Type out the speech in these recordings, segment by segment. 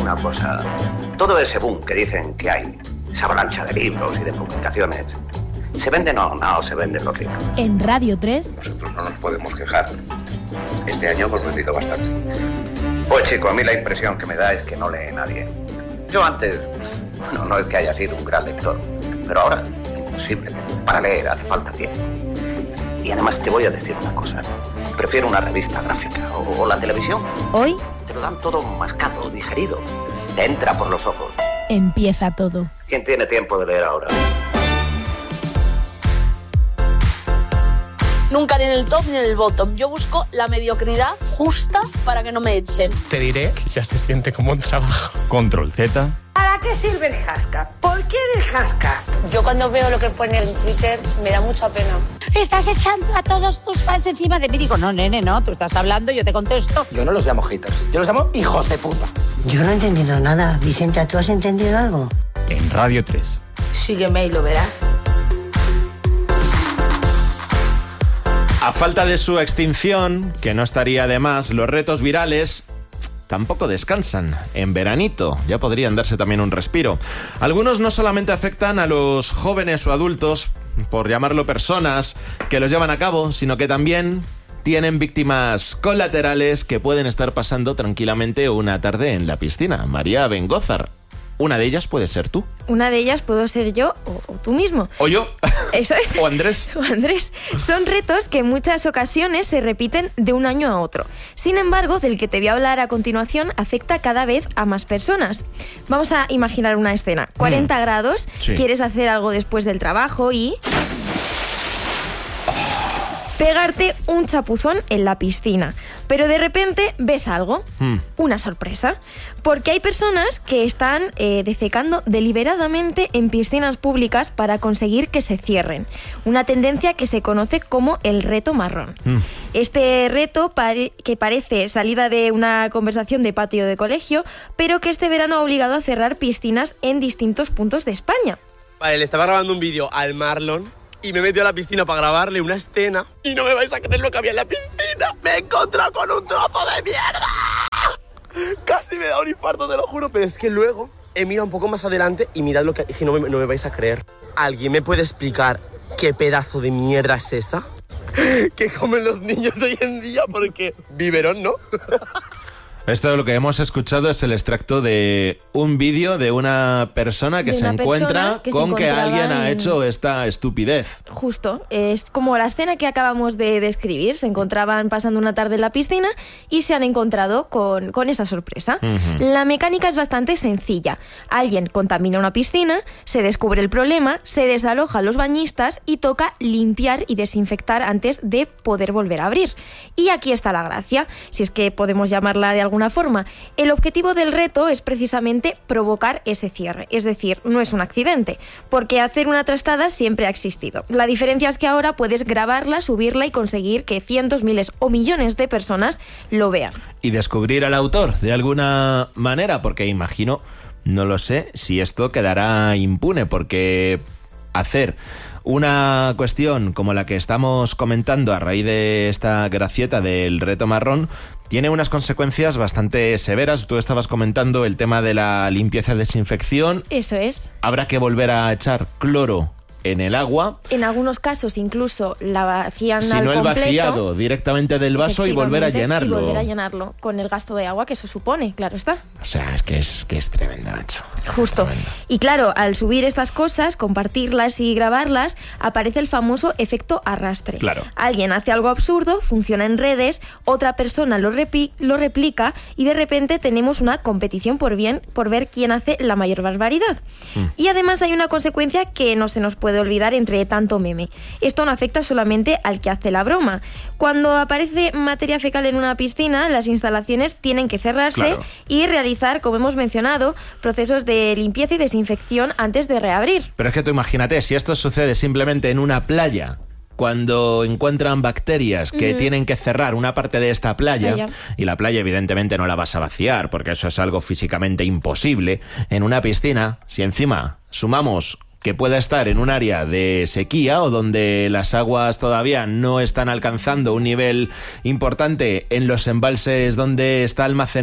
una cosa. Todo ese boom que dicen que hay, esa avalancha de libros y de publicaciones, ¿se venden o no se venden los libros? En Radio 3... Nosotros no nos podemos quejar. Este año hemos vendido bastante. Pues chico, a mí la impresión que me da es que no lee nadie. Yo antes, bueno, no es que haya sido un gran lector, pero ahora, imposible. Para leer hace falta tiempo. Y además te voy a decir una cosa. Prefiero una revista gráfica o la televisión. Hoy te lo dan todo mascado, digerido. Te entra por los ojos. Empieza todo. ¿Quién tiene tiempo de leer ahora? Nunca ni en el top ni en el bottom. Yo busco la mediocridad justa para que no me echen. Te diré que ya se siente como un trabajo. Control Z. ¿Para qué sirve el hashtag? ¿Por qué el hashtag? Yo cuando veo lo que pone en Twitter me da mucha pena. Estás echando a todos tus fans encima de mí. Digo, no, nene, no, tú estás hablando, yo te contesto. Yo no los llamo haters, yo los llamo hijos de puta. Yo no he entendido nada. Vicenta, ¿tú has entendido algo? En Radio 3. Sígueme y lo verás. A falta de su extinción, que no estaría de más, los retos virales tampoco descansan. En veranito ya podrían darse también un respiro. Algunos no solamente afectan a los jóvenes o adultos, por llamarlo personas, que los llevan a cabo, sino que también tienen víctimas colaterales que pueden estar pasando tranquilamente una tarde en la piscina. María Bengózar, una de ellas puede ser tú. Una de ellas puedo ser yo o tú mismo. O yo. Eso es. O Andrés. O Andrés. Son retos que en muchas ocasiones se repiten de un año a otro. Sin embargo, del que te voy a hablar a continuación afecta cada vez a más personas. Vamos a imaginar una escena. 40 grados, sí. Quieres hacer algo después del trabajo y... pegarte un chapuzón en la piscina. Pero de repente ves algo, una sorpresa, porque hay personas que están defecando deliberadamente en piscinas públicas para conseguir que se cierren. Una tendencia que se conoce como el reto marrón. Este reto que parece salida de una conversación de patio de colegio, pero que este verano ha obligado a cerrar piscinas en distintos puntos de España. Vale, le estaba grabando un vídeo al Marlon y me metió a la piscina para grabarle una escena y no me vais a creer lo que había en la piscina. Me he encontrado con un trozo de mierda. Casi me da un infarto, te lo juro, pero es que luego he mirado un poco más adelante y mirad lo que no me vais a creer. ¿Alguien me puede explicar qué pedazo de mierda es esa? Que comen los niños de hoy en día porque biberón, ¿no? Esto de lo que hemos escuchado es el extracto de un vídeo de una persona que se encuentra con que alguien ha hecho esta estupidez. Justo, es como la escena que acabamos de describir. Se encontraban pasando una tarde en la piscina y se han encontrado con esa sorpresa. La mecánica es bastante sencilla. Alguien contamina una piscina, se descubre el problema, se desaloja a los bañistas y toca limpiar y desinfectar antes de poder volver a abrir. Y aquí está la gracia, si es que podemos llamarla de alguna forma. El objetivo del reto es precisamente provocar ese cierre, es decir, no es un accidente, porque hacer una trastada siempre ha existido. La diferencia es que ahora puedes grabarla, subirla y conseguir que cientos, miles o millones de personas lo vean. Y descubrir al autor de alguna manera, porque imagino, no lo sé, si esto quedará impune, porque hacer una cuestión como la que estamos comentando a raíz de esta gracieta del reto marrón tiene unas consecuencias bastante severas. Tú estabas comentando el tema de la limpieza y desinfección. Eso es. Habrá que volver a echar cloro en el agua. En algunos casos incluso la vacían si al no completo. El vaciado directamente del vaso y volver a llenarlo. Y volver a llenarlo con el gasto de agua que eso supone, claro está. O sea, es que es tremendo, macho. Justo. Tremendo. Y claro, al subir estas cosas, compartirlas y grabarlas, aparece el famoso efecto arrastre. Claro. Alguien hace algo absurdo, funciona en redes, otra persona lo replica y de repente tenemos una competición por ver quién hace la mayor barbaridad. Y además hay una consecuencia que no se nos puede olvidar entre tanto meme. Esto no afecta solamente al que hace la broma. Cuando aparece materia fecal en una piscina, las instalaciones tienen que cerrarse, claro, y realizar, como hemos mencionado, procesos de limpieza y desinfección antes de reabrir. Pero es que tú imagínate, si esto sucede simplemente en una playa, cuando encuentran bacterias que tienen que cerrar una parte de esta playa, y la playa evidentemente no la vas a vaciar porque eso es algo físicamente imposible, en una piscina, si encima sumamos que pueda estar en un área de sequía o donde las aguas todavía no están alcanzando un nivel importante en los embalses donde está almacenada,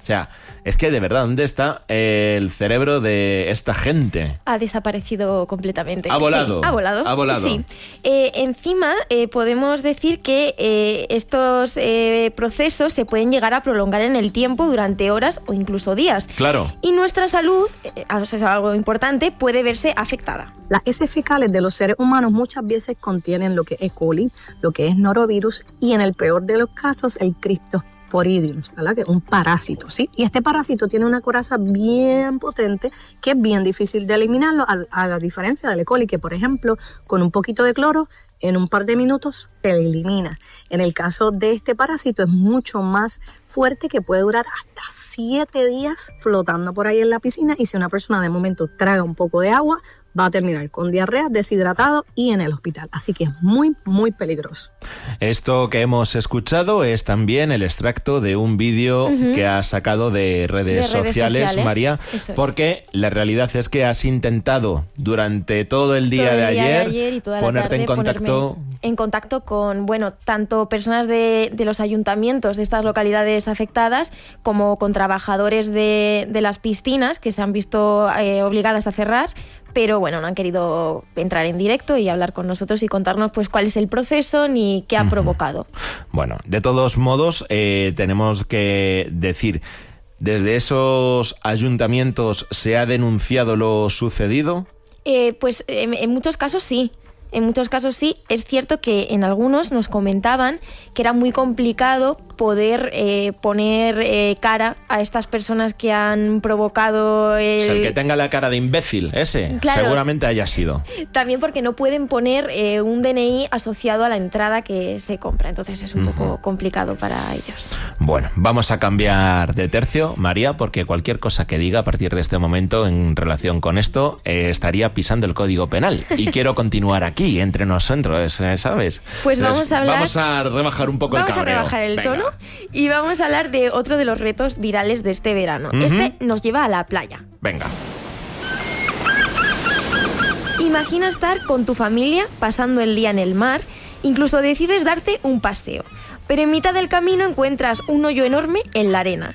O sea, es que de verdad, ¿dónde está el cerebro de esta gente? Ha desaparecido completamente. Ha volado. Sí, ha volado. Ha volado. Sí. Encima, podemos decir que estos procesos se pueden llegar a prolongar en el tiempo durante horas o incluso días. Claro. Y nuestra salud, eso es algo importante, puede verse afectada. Las heces fecales de los seres humanos muchas veces contienen lo que es E. coli, lo que es norovirus y en el peor de los casos el Cryptosporidium, ¿verdad? Que es un parásito, ¿sí? Y este parásito tiene una coraza bien potente que es bien difícil de eliminarlo, a la diferencia del E. coli, que por ejemplo con un poquito de cloro en un par de minutos se elimina. En el caso de este parásito es mucho más fuerte, que puede durar hasta 7 días flotando por ahí en la piscina, y si una persona de momento traga un poco de agua va a terminar con diarrea, deshidratado y en el hospital. Así que es muy, muy peligroso. Esto que hemos escuchado es también el extracto de un vídeo que has sacado de redes sociales, María, porque la realidad es que has intentado durante todo el día de ayer y toda la ponerte tarde, en contacto... en contacto con, bueno, tanto personas de los ayuntamientos de estas localidades afectadas como con trabajadores de las piscinas que se han visto obligadas a cerrar, pero bueno, no han querido entrar en directo y hablar con nosotros y contarnos pues cuál es el proceso ni qué ha provocado. Bueno, de todos modos, tenemos que decir, ¿desde esos ayuntamientos se ha denunciado lo sucedido? Pues en muchos casos sí. En muchos casos sí. Es cierto que en algunos nos comentaban que era muy complicado poder poner cara a estas personas que han provocado el... O sea, el que tenga la cara de imbécil, ese, claro, seguramente haya sido. También porque no pueden poner un DNI asociado a la entrada que se compra. Entonces es un poco complicado para ellos. Bueno, vamos a cambiar de tercio, María, porque cualquier cosa que diga a partir de este momento en relación con esto estaría pisando el Código Penal. Y quiero continuar aquí, entre nosotros, ¿sabes? Pues entonces, vamos a rebajar un poco el cabreo. Vamos a rebajar el tono y vamos a hablar de otro de los retos virales de este verano. Este nos lleva a la playa. Venga. Imagina estar con tu familia pasando el día en el mar, incluso decides darte un paseo, pero en mitad del camino encuentras un hoyo enorme en la arena.